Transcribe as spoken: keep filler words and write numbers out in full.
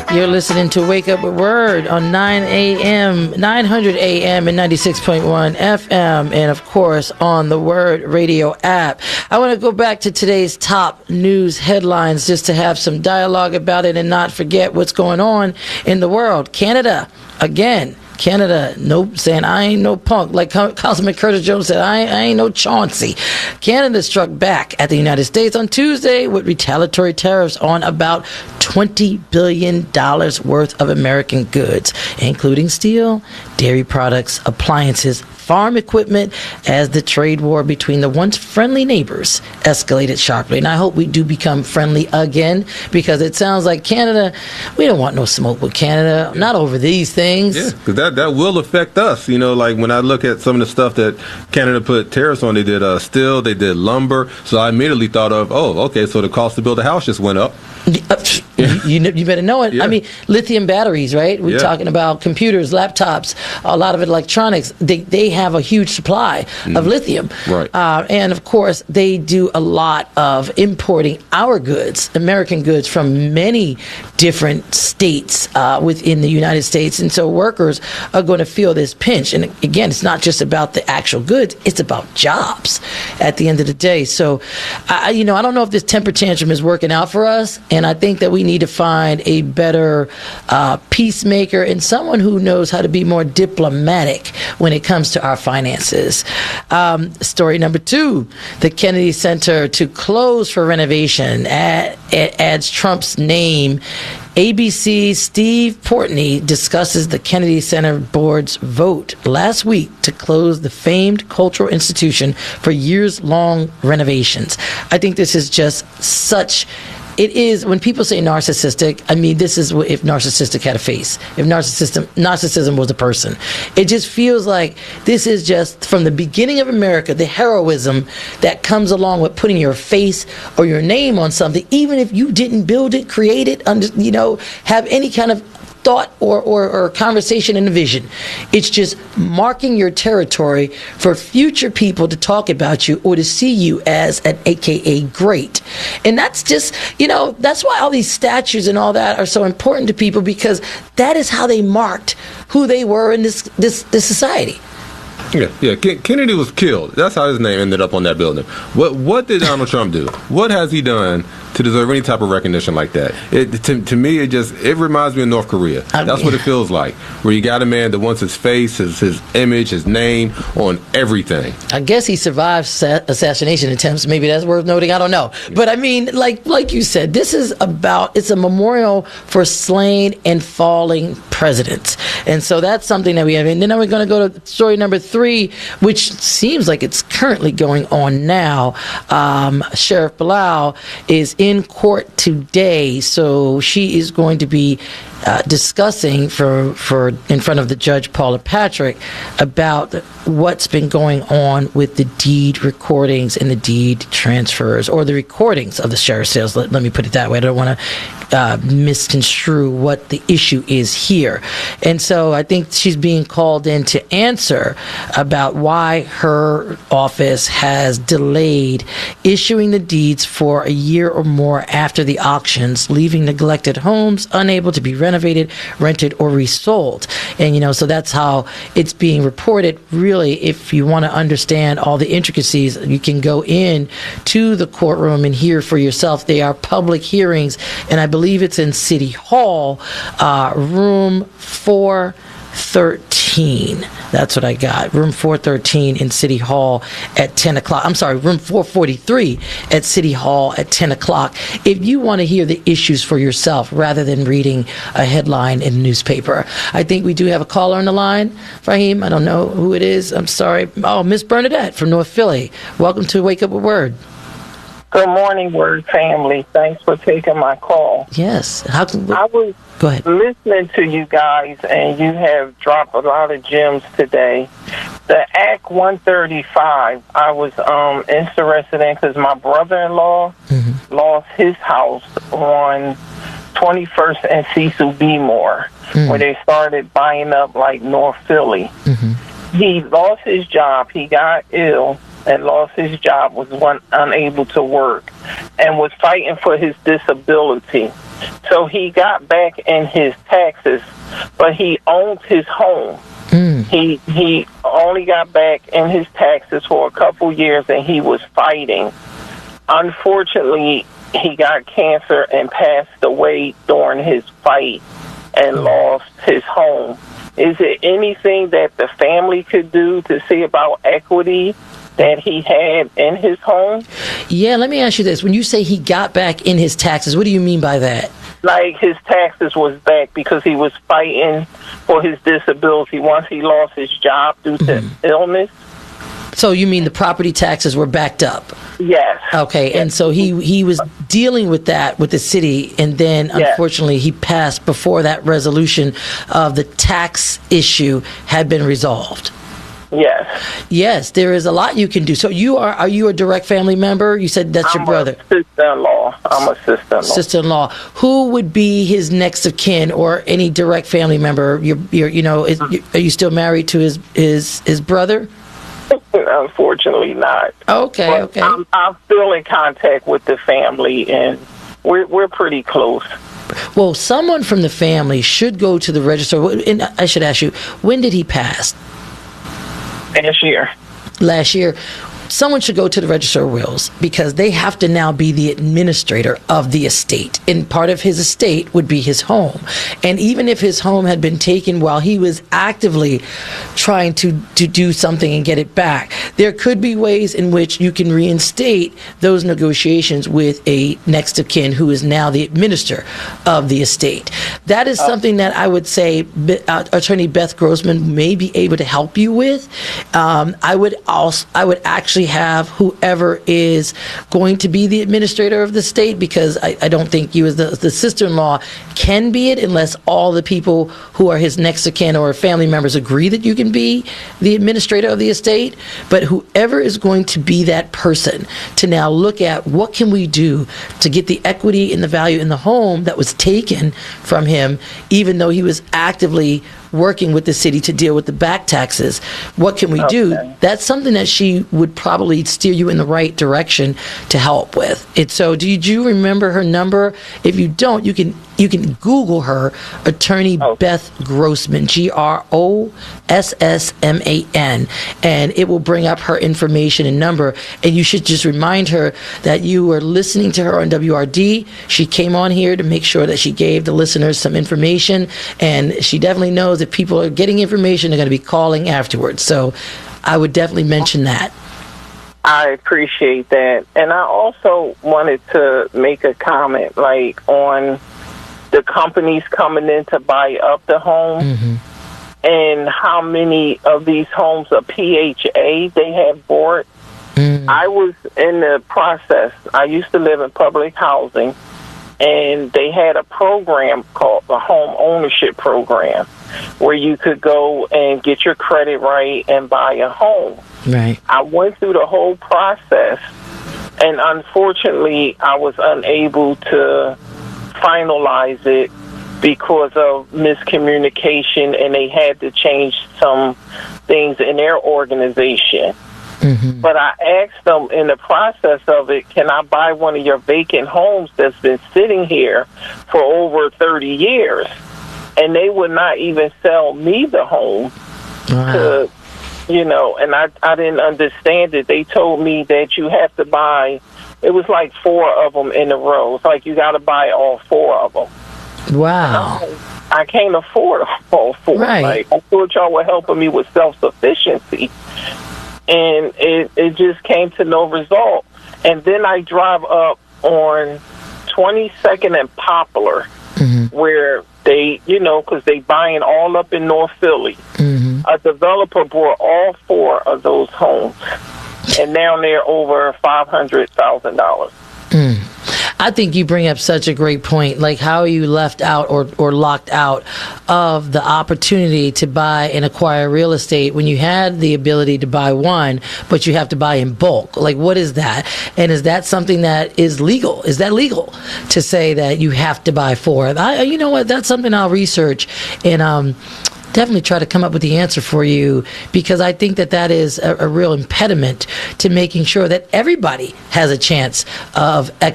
You're listening to Wake Up with Word on nine a.m., nine hundred A M and ninety-six point one F M, and of course on the Word Radio app. I want to go back to today's top news headlines just to have some dialogue about it and not forget what's going on in the world. Canada, again. Canada, nope, saying I ain't no punk. Like Councilman Curtis Jones said, I, I ain't no Chauncey. Canada struck back at the United States on Tuesday with retaliatory tariffs on about twenty billion dollars worth of American goods, including steel, dairy products, appliances, farm equipment, as the trade war between the once friendly neighbors escalated sharply. And I hope we do become friendly again, because it sounds like Canada, we don't want no smoke with Canada, not over these things. Yeah, because that, that will affect us. You know, like when I look at some of the stuff that Canada put tariffs on, they did uh, steel, they did lumber. So I immediately thought of, oh, okay, so the cost to build a house just went up. You, you, you better know it. Yeah. I mean, lithium batteries, right? We're yeah. talking about computers, laptops, a lot of electronics. They they have a huge supply mm. of lithium. Right. Uh, and, of course, they do a lot of importing our goods, American goods, from many different states uh, within the United States. And so workers are going to feel this pinch. And, again, it's not just about the actual goods. It's about jobs at the end of the day. So, I, you know, I don't know if this temper tantrum is working out for us. And I think that we need to find a better uh, peacemaker and someone who knows how to be more diplomatic when it comes to our finances. Um, story number two, the Kennedy Center to close for renovation add, adds Trump's name. A B C's Steve Portney discusses the Kennedy Center Board's vote last week to close the famed cultural institution for years-long renovations. I think this is just such... It is, when people say narcissistic, I mean, this is what if narcissistic had a face, if narcissism, narcissism was a person. It just feels like this is just, from the beginning of America, the heroism that comes along with putting your face or your name on something, even if you didn't build it, create it, under, you know, have any kind of thought or, or, or conversation and a vision. It's just marking your territory for future people to talk about you or to see you as an A K A great. And that's just, you know, that's why all these statues and all that are so important to people, because that is how they marked who they were in this this, this society. Yeah, yeah. Kennedy was killed. That's how his name ended up on that building. What What did Donald Trump do? What has he done to deserve any type of recognition like that? It, to, to me, it just it reminds me of North Korea. I mean, That's what it feels like, where you got a man that wants his face, his his image, his name on everything. I guess he survived sa- assassination attempts. Maybe that's worth noting. I don't know. But I mean, like like you said, this is about, it's a memorial for slain and falling presidents. And so that's something that we have. And then we're going to go to story number three, which seems like it's currently going on now. Um, Sheriff Bilal is in court today, so she is going to be uh, discussing for for in front of the judge, Paula Patrick, about what's been going on with the deed recordings and the deed transfers, or the recordings of the sheriff's sales. Let, let me put it that way. I don't want to uh, misconstrue what the issue is here. And so I think she's being called in to answer about why her office has delayed issuing the deeds for a year or more after the auctions, leaving neglected homes unable to be renovated, rented, or resold. And, you know, so that's how it's being reported. Really, if you want to understand all the intricacies, you can go in to the courtroom and hear for yourself. They are public hearings, and I believe it's in City Hall, uh, room four thirteen. That's what I got. Room four thirteen in City Hall at ten o'clock. I'm sorry, room four forty-three at City Hall at ten o'clock. If you want to hear the issues for yourself rather than reading a headline in the newspaper. I think we do have a caller on the line. Fahim, I don't know who it is. I'm sorry. Oh, Miss Bernadette from North Philly. Welcome to Wake Up with Word. Good morning, Word family. Thanks for taking my call. Yes. How can we, I was go ahead. listening to you guys, and you have dropped a lot of gems today. The Act one thirty-five, I was um, interested in because my brother-in-law mm-hmm. lost his house on twenty-first and Cecil B. Moore, mm-hmm. where they started buying up like North Philly. Mm-hmm. He lost his job. He got ill and lost his job, was one unable to work, and was fighting for his disability. So he got back in his taxes, but he owns his home. Mm. He he only got back in his taxes for a couple years, and he was fighting. Unfortunately, he got cancer and passed away during his fight and mm. lost his home. Is there anything that the family could do to see about equity that he had in his home? Yeah, let me ask you this. When you say he got back in his taxes, what do you mean by that? Like his taxes was back because he was fighting for his disability once he lost his job due to mm-hmm. illness. So you mean the property taxes were backed up? Yes. Okay, yes. And so he, he was dealing with that with the city, and then yes. unfortunately he passed before that resolution of the tax issue had been resolved. Yes. Yes, there is a lot you can do. So you are are you a direct family member? You said that's I'm your brother. A sister-in-law. I'm a sister-in-law. Sister-in-law. Who would be his next of kin or any direct family member? You're, you're you know, is, are you still married to his his his brother? Unfortunately not. Okay, but okay. I'm, I'm still in contact with the family, and we're we're pretty close. Well, someone from the family should go to the register. And I should ask you, when did he pass? Last year. Last year. Someone should go to the Register of Wills because they have to now be the administrator of the estate. And part of his estate would be his home. And even if his home had been taken while he was actively trying to, to do something and get it back, there could be ways in which you can reinstate those negotiations with a next of kin who is now the administrator of the estate. That is something that I would say uh, Attorney Beth Grossman may be able to help you with. Um, I would also, I would actually have whoever is going to be the administrator of the state, because I, I don't think you as the, the sister-in-law can be it unless all the people who are his next of kin or family members agree that you can be the administrator of the estate. But whoever is going to be that person to now look at what can we do to get the equity and the value in the home that was taken from him, even though he was actively working with the city to deal with the back taxes. What can we okay. do? That's something that she would probably steer you in the right direction to help with. It. So do you, do you remember her number? If you don't, you can you can Google her, Attorney oh. Beth Grossman, G R O S S M A N, and it will bring up her information and number. And you should just remind her that you were listening to her on W R D. She came on here to make sure that she gave the listeners some information, and she definitely knows if people are getting information, they're going to be calling afterwards. So I would definitely mention that. I appreciate that. And I also wanted to make a comment, like, on the companies coming in to buy up the home mm-hmm. and how many of these homes are P H A they have bought. Mm-hmm. I was in the process. I used to live in public housing, and they had a program called the Home Ownership Program where you could go and get your credit right and buy a home. Right. I went through the whole process, and unfortunately, I was unable to finalize it because of miscommunication, and they had to change some things in their organization. Mm-hmm. But I asked them in the process of it, can I buy one of your vacant homes that's been sitting here for over thirty years? And they would not even sell me the home. Wow. To, you know, and I, I didn't understand it. They told me that you have to buy, it was like four of them in a row. It's like you got to buy all four of them. Wow. I, I can't afford all four. Right. Like, I thought y'all were helping me with self-sufficiency. And it, it just came to no result. And then I drive up on twenty-second and Poplar, mm-hmm. where they, you know, because they buying all up in North Philly. Mm-hmm. A developer bought all four of those homes, and now they're over five hundred thousand dollars. Mm. I think you bring up such a great point. Like, how are you left out or, or locked out of the opportunity to buy and acquire real estate when you had the ability to buy one, but you have to buy in bulk? Like, what is that? And is that something that is legal? Is that legal to say that you have to buy four? I, you know what? That's something I'll research and um, definitely try to come up with the answer for you, because I think that that is a, a real impediment to making sure that everybody has a chance of